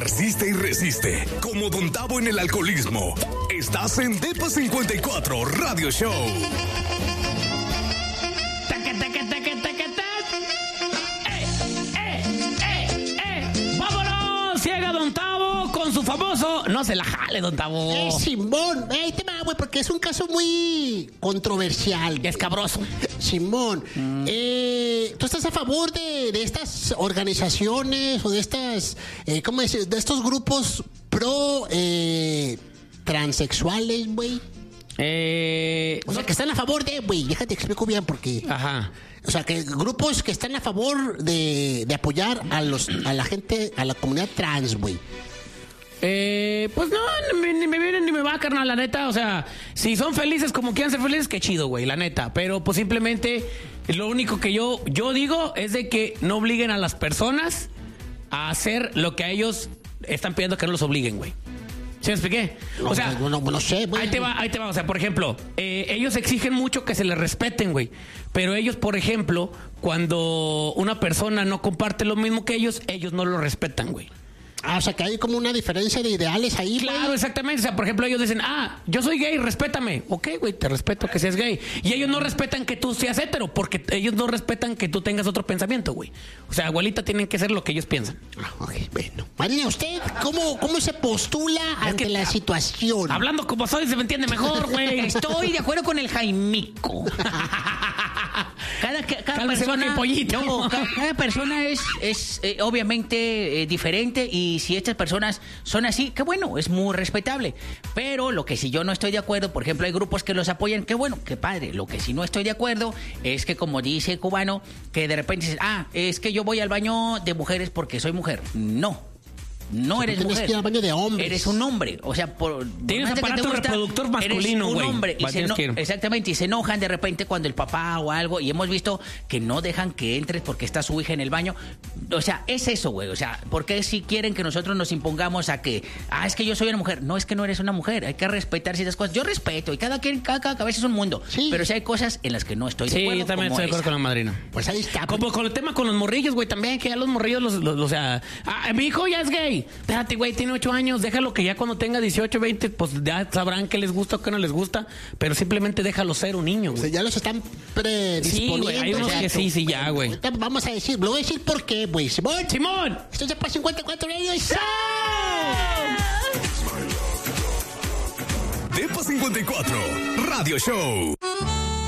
persiste y resiste, como Don Tavo en el alcoholismo. Estás en Depa 54 Radio Show. ¡Vámonos! Llega Don Tavo con su famoso... No se la jale, Don Tavo. Simón, ahí te va, güey, porque es un caso muy controversial. Escabroso. Simón, ¿tú estás a favor de estas organizaciones o de estas, ¿cómo decir? De estos grupos pro transexuales, güey? O sea, que están a favor de, güey, déjate explico bien porque... Ajá. O sea, que grupos que están a favor de apoyar a la gente, a la comunidad trans, güey. Pues no, ni me viene ni me va, carnal, la neta. O sea, si son felices como quieran ser felices, qué chido, güey, la neta. Pero pues simplemente lo único que yo digo es de que no obliguen a las personas a hacer lo que a ellos están pidiendo que no los obliguen, güey. ¿Sí me expliqué? O sea, no sé, güey. Ahí te va. O sea, por ejemplo, ellos exigen mucho que se les respeten, güey. Pero ellos, por ejemplo, cuando una persona no comparte lo mismo que ellos no lo respetan, güey. O sea, que hay como una diferencia de ideales ahí, güey. Claro, exactamente. O sea, por ejemplo, ellos dicen, yo soy gay, respétame. Ok, güey, te respeto que seas gay. Y ellos no respetan que tú seas hetero, porque ellos no respetan que tú tengas otro pensamiento, güey. O sea, abuelita, tienen que ser lo que ellos piensan. Ok, bueno. Marina, ¿usted cómo se postula ante la situación? Hablando como soy, se me entiende mejor, güey. Estoy de acuerdo con el Jaimico. Cada persona, cada persona es obviamente diferente, y si estas personas son así, qué bueno, es muy respetable. Pero lo que si yo no estoy de acuerdo, por ejemplo, hay grupos que los apoyan, qué bueno, qué padre. Lo que si no estoy de acuerdo es que, como dice el cubano, que de repente dices, es que yo voy al baño de mujeres porque soy mujer. No eres mujer. Que ir al baño de hombres. Eres un hombre. O sea, tienes aparato reproductor masculino, güey. Eres un hombre. Exactamente. Y se enojan de repente cuando el papá o algo. Y hemos visto que no dejan que entres porque está su hija en el baño. O sea, es eso, güey. O sea, ¿por qué si quieren que nosotros nos impongamos a que, es que yo soy una mujer? No, es que no eres una mujer. Hay que respetar ciertas cosas. Yo respeto. Y cada cabeza es un mundo. Sí. Pero sí hay cosas en las que no estoy de acuerdo. Sí, yo también estoy de acuerdo con la madrina. Pues ahí está. Como con el tema con los morrillos, güey, también. Que ya los morrillos, o sea, mi hijo ya es gay. Espérate, güey, tiene 8 años, déjalo que ya cuando tenga 18, 20, pues ya sabrán qué les gusta o qué no les gusta, pero simplemente déjalo ser un niño, güey. O sea, ya los están predisponiendo. Sí, güey, hay unos que sí, ya, güey. Vamos a decir, lo voy a decir por qué, güey. ¡Simón! Esto es Depa 54 Radio Show. Depa 54 Radio Show.